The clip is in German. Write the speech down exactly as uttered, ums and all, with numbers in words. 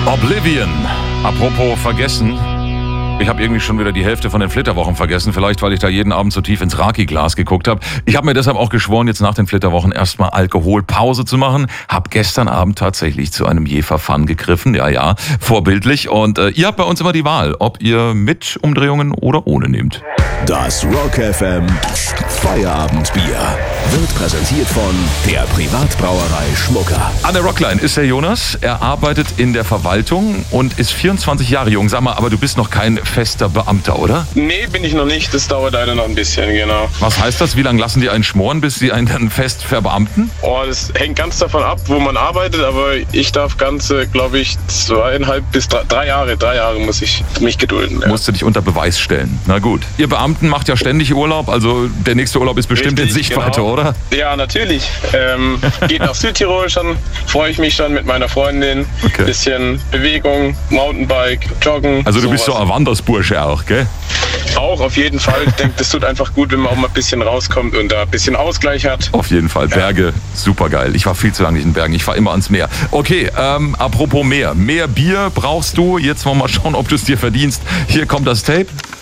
Oblivion. Apropos vergessen. Ich habe irgendwie schon wieder die Hälfte von den Flitterwochen vergessen. Vielleicht, weil ich da jeden Abend so tief ins Raki-Glas geguckt habe. Ich habe mir deshalb auch geschworen, jetzt nach den Flitterwochen erstmal Alkoholpause zu machen. Hab gestern Abend tatsächlich zu einem Jefer-Fun gegriffen. Ja, ja, vorbildlich. Und äh, ihr habt bei uns immer die Wahl, ob ihr mit Umdrehungen oder ohne nehmt. Das Rock F M Feierabendbier wird präsentiert von der Privatbrauerei Schmucker. An der Rockline ist der Jonas. Er arbeitet in der Verwaltung und ist vierundzwanzig Jahre jung. Sag mal, aber du bist noch kein fester Beamter, oder? Nee, bin ich noch nicht. Das dauert leider noch ein bisschen, genau. Was heißt das? Wie lange lassen die einen schmoren, bis sie einen dann fest verbeamten? Oh, das hängt ganz davon ab, wo man arbeitet, aber ich darf ganze, glaube ich, zweieinhalb bis drei, drei Jahre, drei Jahre muss ich mich gedulden. Ja. Musst du dich unter Beweis stellen. Na gut. Ihr Beamten macht ja ständig Urlaub, also der nächste Urlaub ist bestimmt Richtig, in Sichtweite, genau. Oder? Ja, natürlich. Ähm, geht nach Südtirol schon, freue ich mich schon mit meiner Freundin. Okay. Bisschen Bewegung, Mountainbike, Joggen. Also du bist so sowas. ein Wandersbursche auch, gell? Auch auf jeden Fall. Ich denke, das tut einfach gut, wenn man auch mal ein bisschen rauskommt und da ein bisschen Ausgleich hat. Auf jeden Fall. Berge, super geil. Ich war viel zu lange nicht in Bergen. Ich fahre immer ans Meer. Okay, ähm, apropos Meer. Mehr Bier brauchst du. Jetzt wollen wir mal schauen, ob du es dir verdienst. Hier kommt das Tape.